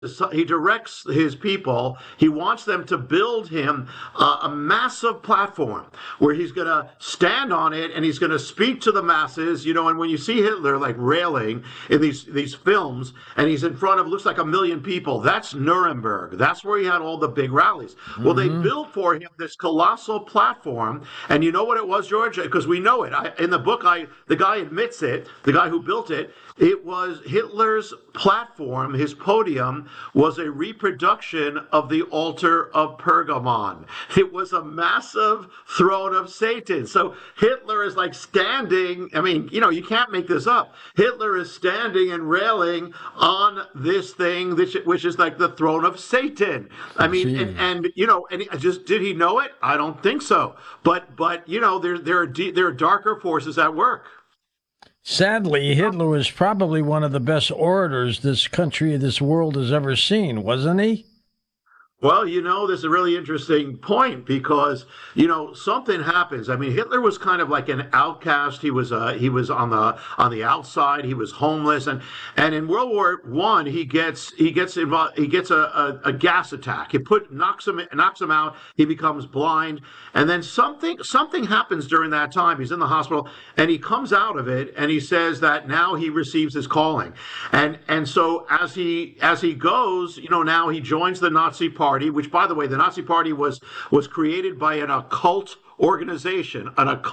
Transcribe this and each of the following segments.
he directs his people. He wants them to build him a massive platform where he's going to stand on it and he's going to speak to the masses. And when you see Hitler like railing in these films, and he's in front of looks like a million people, that's Nuremberg. That's where he had all the big rallies. Well, they built for him this colossal platform, and you know what it was, George? Because we know it. In the book, the guy admits it. The guy who built it. It was Hitler's platform, his podium, was a reproduction of the altar of Pergamon. It was a massive throne of Satan. So Hitler is like standing, I mean, you can't make this up. Hitler is standing and railing on this thing, which is like the throne of Satan. I mean, and just did he know it? I don't think so. But there are darker forces at work. Sadly, Hitler was probably one of the best orators this country, this world has ever seen, wasn't he? Well, this is a really interesting point because, something happens. I mean, Hitler was kind of like an outcast. He was on the outside. He was homeless, and in World War I, he gets involved. He gets a gas attack. Knocks him out. He becomes blind, and then something happens during that time. He's in the hospital, and he comes out of it, and he says that now he receives his calling, and so as he goes, now he joins the Nazi Party. Which, by the way, the Nazi Party was created by an occult organization.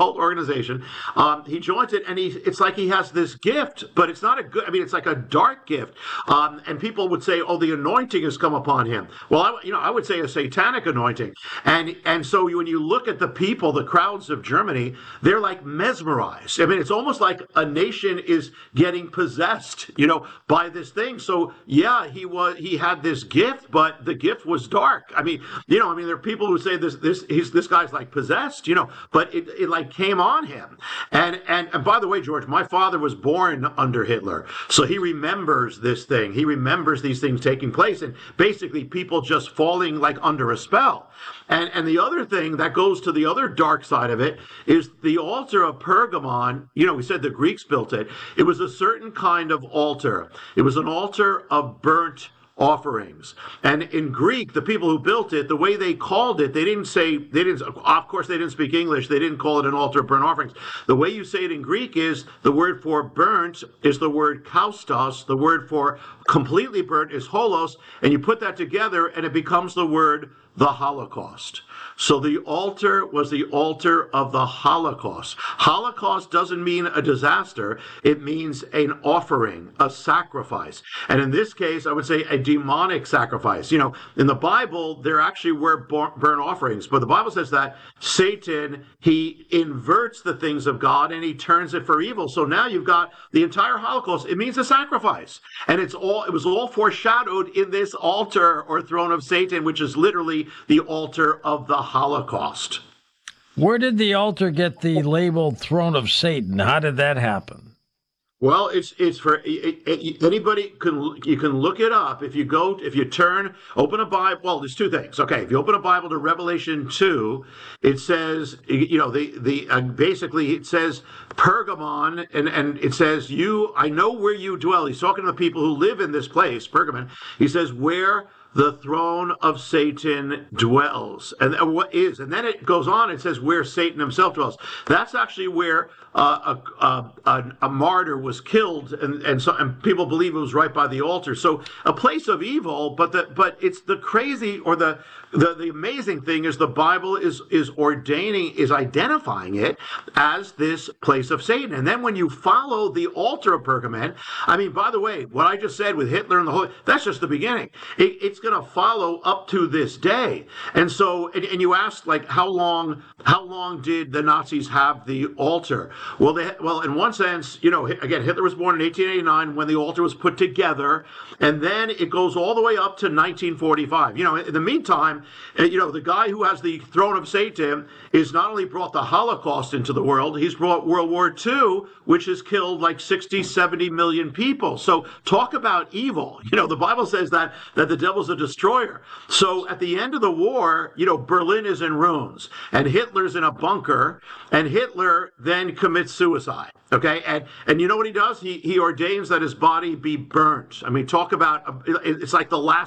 He joins it, and it's like he has this gift, but it's not a good. I mean, it's like a dark gift. And people would say, "Oh, the anointing has come upon him." Well, I would say a satanic anointing. And so when you look at the people, the crowds of Germany, they're like mesmerized. I mean, it's almost like a nation is getting possessed, by this thing. So yeah, he had this gift, but the gift was dark. I mean, there are people who say this guy's like possessed, but it like came on him. And by the way, George, my father was born under Hitler, so he remembers this thing. He remembers these things taking place, and basically people just falling like under a spell. And the other thing that goes to the other dark side of it is the altar of Pergamon. We said the Greeks built it. It was a certain kind of altar. It was an altar of burnt offerings. And in Greek, the people who built it, the way they called it, of course, they didn't speak English. They didn't call it an altar of burnt offerings. The way you say it in Greek is the word for burnt is the word kaustos. The word for completely burnt is holos. And you put that together and it becomes the word the Holocaust. So the altar was the altar of the Holocaust. Holocaust doesn't mean a disaster. It means an offering, a sacrifice. And in this case, I would say a demonic sacrifice. In the Bible, there actually were burnt offerings, but the Bible says that Satan, he inverts the things of God and he turns it for evil. So now you've got the entire Holocaust. It means a sacrifice. And it was all foreshadowed in this altar or throne of Satan, which is literally the altar of the Holocaust. Where did the altar get the label throne of Satan? How did that happen? Well, it's for anybody you can look it up. If you open a Bible. Well, there's two things. Okay, if you open a Bible to Revelation 2, it says basically it says Pergamon, and it says I know where you dwell. He's talking to the people who live in this place, Pergamon. He says where the throne of Satan dwells. And then it goes on, it says where Satan himself dwells. That's actually where a martyr was killed, and people believe it was right by the altar. So a place of evil, but it's the crazy or the amazing thing is the Bible is identifying it as this place of Satan. And then when you follow the altar of Pergamon, I mean, by the way, what I just said with Hitler and the whole, that's just the beginning. It's going to follow up to this day. And so, and you asked, like, how long did the Nazis have the altar? Well, in one sense, again, Hitler was born in 1889 when the altar was put together, and then it goes all the way up to 1945. In the meantime, time, the guy who has the throne of Satan is not only brought the Holocaust into the world, he's brought World War II, which has killed like 60, 70 million people. So talk about evil. The Bible says that the devil's a destroyer. So at the end of the war, Berlin is in ruins and Hitler's in a bunker, and Hitler then commits suicide. Okay, and you know what he does? He ordains that his body be burnt. I mean, talk about it's like the last